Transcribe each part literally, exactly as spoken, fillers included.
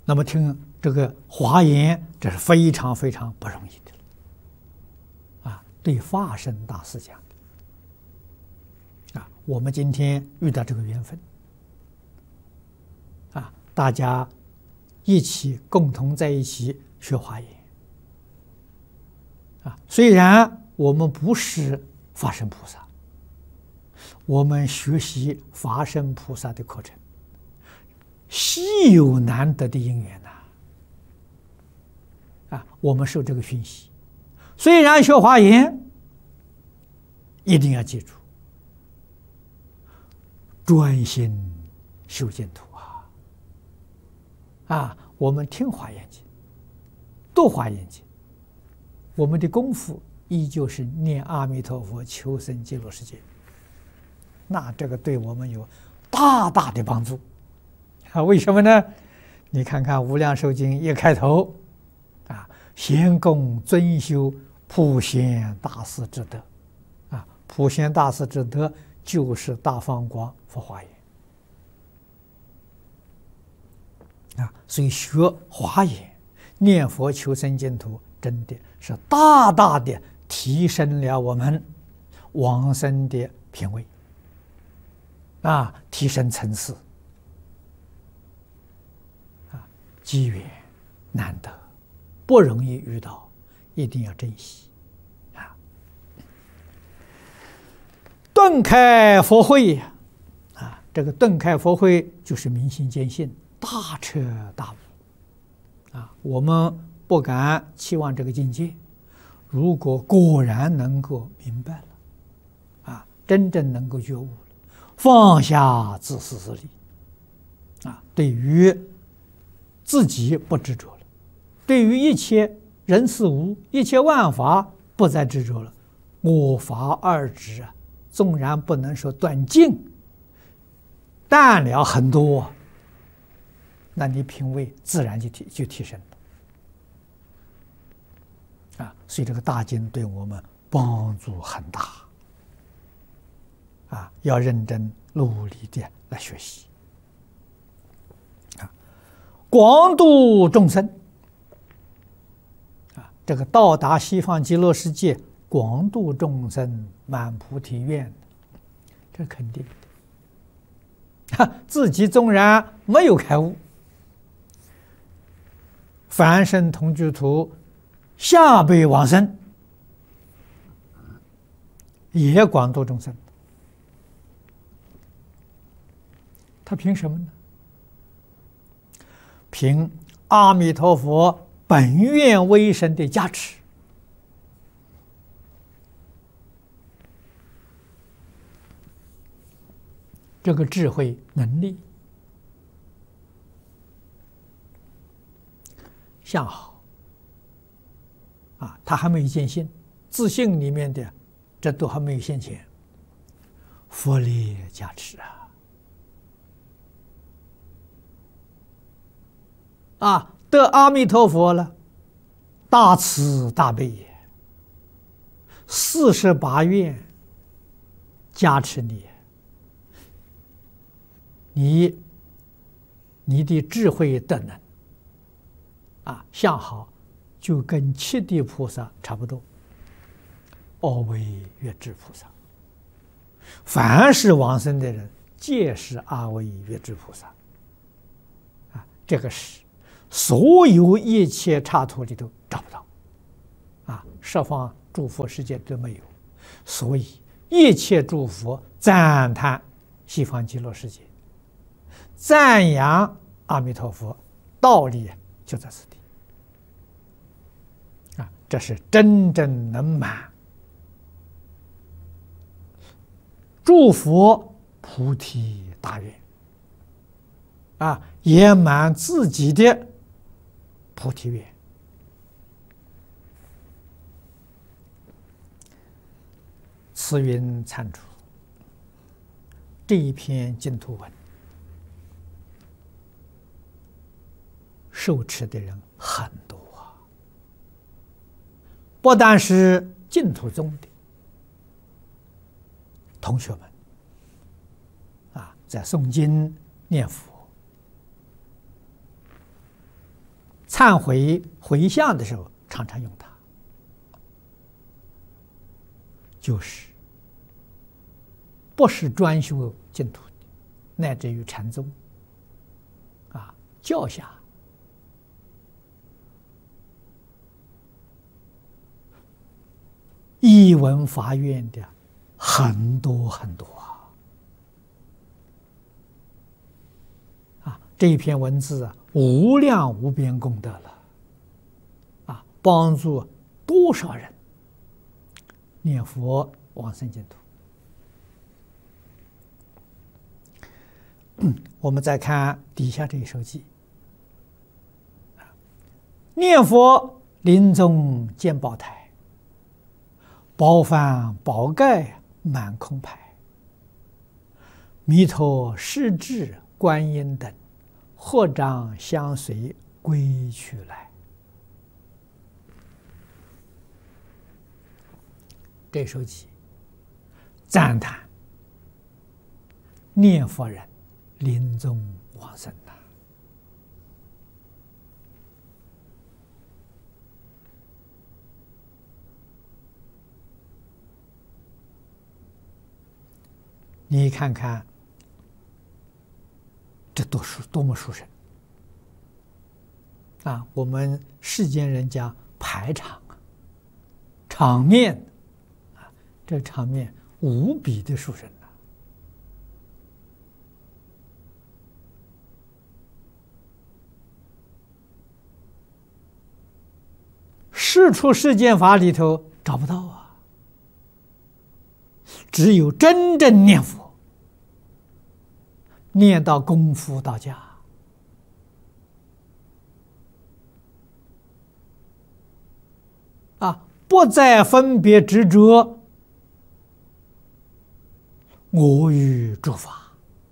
那么听这个华严，这是非常非常不容易的啊！对法身大师讲的啊，我们今天遇到这个缘分啊，大家一起共同在一起学华严啊。虽然我们不是法身菩萨，我们学习法身菩萨的课程，稀有难得的因缘呐！啊，我们受这个熏习，虽然学华严，一定要记住，专心修净土啊！啊，我们听华严经，读华严经，我们的功夫依旧是念阿弥陀佛，求生极乐世界。那这个对我们有大大的帮助啊！为什么呢？你看看《无量寿经》一开头啊，先供尊修普贤大士之德啊，普贤大士之德就是大放光佛华严啊，所以学华严、念佛求生净土，真的是大大的提升了我们往生的品位。啊，提升层次，啊，机缘难得，不容易遇到，一定要珍惜，啊！顿开佛慧，啊，这个顿开佛慧就是明心见性，大彻大悟，啊，我们不敢期望这个境界，如果果然能够明白了，啊，真正能够觉悟了。放下自私自利，啊，对于自己不执着了，对于一切人事物、一切万法不再执着了，我法二执啊，纵然不能说断尽，淡了很多，那你品位自然就提就提升了，啊，所以这个大经对我们帮助很大。啊，要认真努力的来学习啊，广度众生啊，这个到达西方极乐世界，广度众生，满菩提愿，这肯定的。自己纵然没有开悟，凡圣同居土下辈往生，也广度众生。他凭什么呢？凭阿弥陀佛本愿威神的加持，这个智慧能力相好啊，他还没有见性，自信里面的这都还没有现前，佛力加持啊！啊，得阿弥陀佛了，大慈大悲也，四十八愿加持你，你你的智慧德能啊，相好就跟七地菩萨差不多，阿惟越致菩萨，凡是往生的人，皆是阿惟越致菩萨啊，这个是。所有一切刹土里都找不到，啊，十方诸佛世界都没有，所以一切诸佛赞叹西方极乐世界，赞扬阿弥陀佛，道理就在此地，啊，这是真正能满诸佛菩提大愿，啊，也满自己的菩提愿。慈云参主这一篇净土文，受持的人很多啊，不但是净土宗的同学们啊，在诵经念佛忏悔回向的时候，常常用它，就是不是专修净土的，乃至于禅宗啊教下译文法院的很多很多啊！啊，这一篇文字啊，无量无边功德了啊，帮助多少人念佛往生净土。我们再看底下这一首偈：念佛临终见宝台。宝幡宝盖满空牌，弥陀世智观音等，合掌相随归去来。这首偈赞叹念佛人临终往生呐。你看看，这多殊多么殊胜啊！我们世间人讲排场啊，场面啊，这场面无比的殊胜呐！世出世间法里头找不到啊。只有真正念佛，念到功夫到家，啊，不再分别执着我与诸法，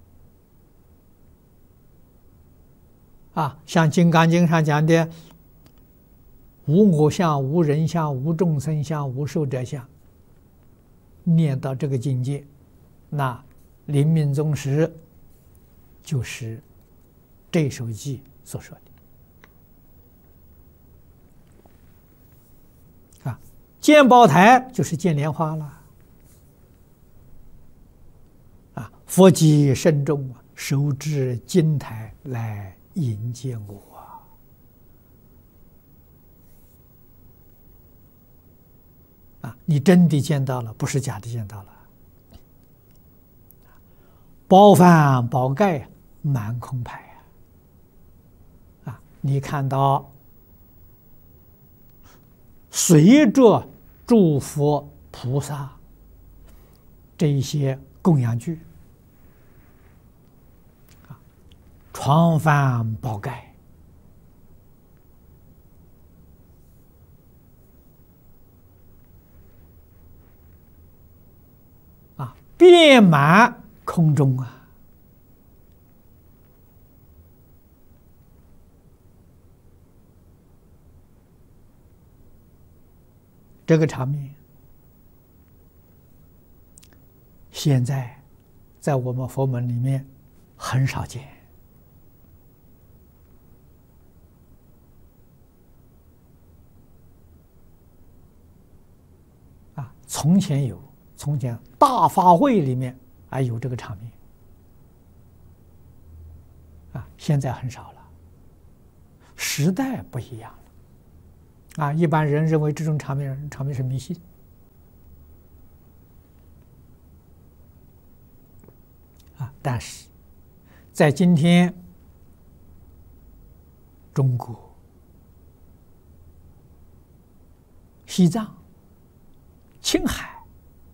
啊，像《金刚经》上讲的“无我相、无人相、无众生相、无寿者相”。念到这个境界，那临命终时就是这首偈所说的啊。见宝台就是见莲花了啊。佛即慎重啊，手持金台来迎接我啊。啊，你真的见到了，不是假的见到了。宝幡宝盖满空牌啊！啊，你看到随着诸佛菩萨这一些供养具啊，床幡宝盖。遍满空中啊！这个场面，现在在我们佛门里面很少见啊。从前有。从前大法会里面还有这个场面啊，现在很少了，时代不一样了啊。一般人认为这种场面场面是迷信啊，但是在今天中国、西藏、青海。